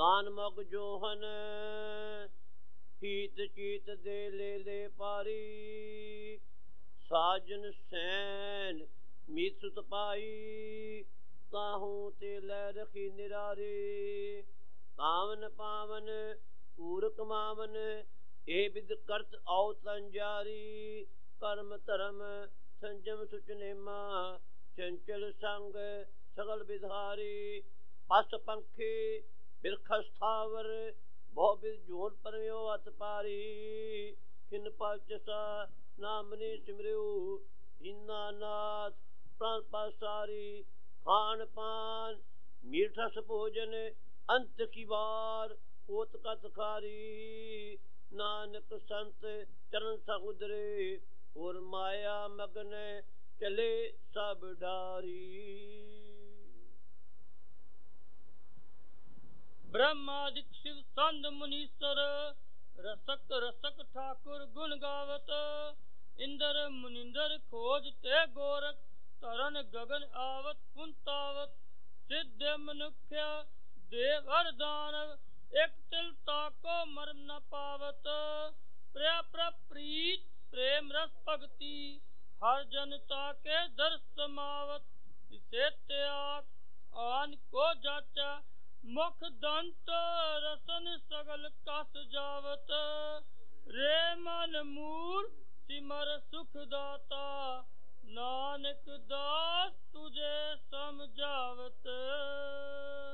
ਆਨ ਮਗ John ਹੀਤ ਚੀਤ ਦੇ ਲੈ ਪਾਰੀ। ਸਾਜਨ ਸੈਨ ਮੀਤ ਸੁਤ ਪਾਈ ਤਾਹੂ ਤੇ ਲੈ ਰਖੀ ਨਿਰਾਰੇ। ਕਾਵਨ ਪਾਵਨ ਪੂਰਕ ਮਾਵਨ ਇਹ ਵਿਦ ਕਰਤ ਆਉ ਤੰਜਾਰੀ। ਕਰਮ ਧਰਮ ਸੰਜਮ ਸੁਚ ਨੇਮਾ ਚੰਚਲ ਸੰਗ ਸਗਲ ਵਿਧਾਰੀ। ਪਸ ਪੰਖੀ ਬਿਰਖ ਸਥਾਵਰ ਬਹੁ ਬਿਦ ਜੋਨ ਪਰਮਿਓ ਅਤ ਪਾਰੀ। ਖਿਨ ਪਲਚਸਾ ਨਾਮਨੀ ਸਿਮਰਿਉ ਦੀਨਾਨਾਥ ਪ੍ਰਾਨ ਪਾਸਾਰੀ। ਖਾਨ ਪਾਨ ਮੀਠ ਰਸ ਭੋਜਨ ਅੰਤ ਕੀ ਵਾਰ ਕੋਤ ਕਤ ਖਾਰੀ। ਨਾਨਕ ਸੰਤ ਚਰਨ ਸੰਗ ਉਦਰੇ ਹੋਰ ਮਾਇਆ ਮਗਨ ਚਲੇ ਸਭ ਡਾਰੀ। ब्रह्मादिक शिव संद मुनीश्वर रसक रसक ठाकुर गुण गावत। इंद्र मुनिंदर खोज ते गोरख तरन गगन आवत पुंतावत। सिद्ध मनुष्य देव हर दानव एक तिल ताको मर्म न पावत। प्रिय प्रीत प्रेम रस भगति हर जनता के दर्श समावत। इसे त्याग आन को जाचा मुख दंत रसन सगल कस जावत। रे मन मूर सिमर सुख दाता नानक दास तुझे समझावत।